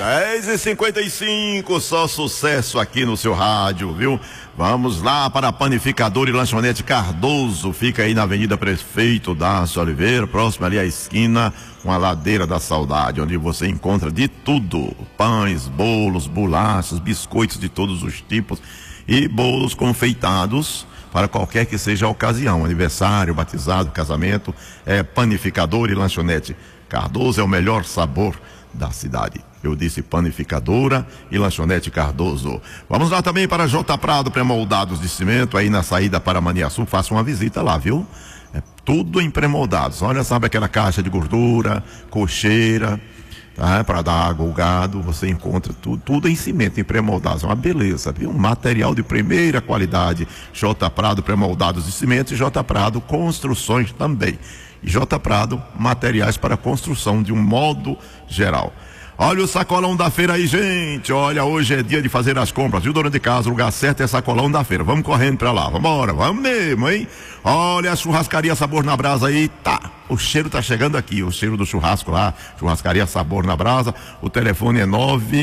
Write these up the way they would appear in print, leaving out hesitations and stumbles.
10h55, só sucesso aqui no seu rádio, viu? Vamos lá para a Panificadora e Lanchonete Cardoso, fica aí na Avenida Prefeito Dácio Oliveira, próximo ali à esquina com a Ladeira da Saudade, onde você encontra de tudo: pães, bolos, bolachas, biscoitos de todos os tipos e bolos confeitados para qualquer que seja a ocasião, aniversário, batizado, casamento. É Panificadora e Lanchonete Cardoso, é o melhor sabor da cidade. Eu disse Panificadora e Lanchonete Cardoso. Vamos lá também para J Prado Pré-moldados de cimento, aí na saída para Maniaçu. Faça uma visita lá, viu? É tudo em pré-moldados. Olha, sabe aquela caixa de gordura, cocheira, tá? Para dar água ao gado, você encontra tudo em cimento, em pré-moldados. É uma beleza, viu? Um material de primeira qualidade. J Prado Pré-moldados de cimento e J Prado Construções também. E J Prado, materiais para construção de um modo geral. Olha o sacolão da feira aí, gente. Olha, hoje é dia de fazer as compras, viu, dona de casa? O lugar certo é sacolão da feira. Vamos correndo pra lá, vambora, vamos mesmo, hein? Olha a churrascaria Sabor na Brasa aí, tá. O cheiro tá chegando aqui, o cheiro do churrasco lá. Churrascaria Sabor na Brasa. O telefone é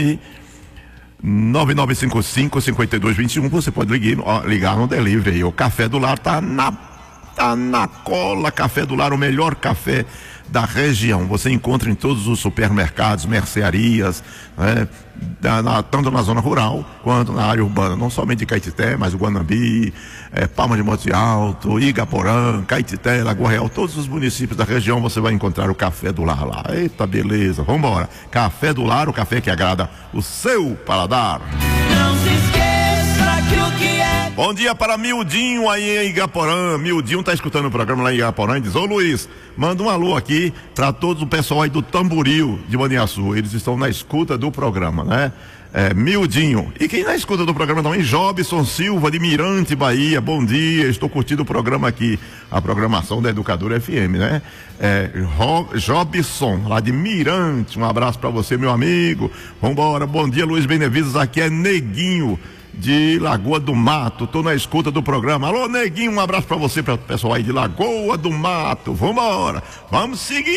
9955-5221. Você pode ligar no delivery aí. O Café do Lar tá na cola. Café do Lar, o melhor café da região. Você encontra em todos os supermercados, mercearias, né? Tanto na zona rural quanto na área urbana, não somente de Caetité, mas o Guanambi, Palma de Monte Alto, Igaporã, Caetité, Lagoa Real, todos os municípios da região você vai encontrar o Café do Lar lá. Eita, beleza, vambora. Café do Lar, o café que agrada o seu paladar. Não se esqueça que o que é... Bom dia para Mildinho aí em Igaporã. Mildinho tá escutando o programa lá em Igaporã e diz: ô Luiz, manda um alô aqui para todo o pessoal aí do Tamboril de Maniaçu. Eles estão na escuta do programa, né? Mildinho. E quem na escuta do programa também? Jobson Silva de Mirante, Bahia. Bom dia, estou curtindo o programa aqui, a programação da Educadora FM, né? Jobson, lá de Mirante, um abraço para você, meu amigo. Vambora, bom dia, Luiz Benevides, aqui é Neguinho de Lagoa do Mato, tô na escuta do programa. Alô, Neguinho, um abraço pra você, para o pessoal aí de Lagoa do Mato. Vambora, vamos seguir.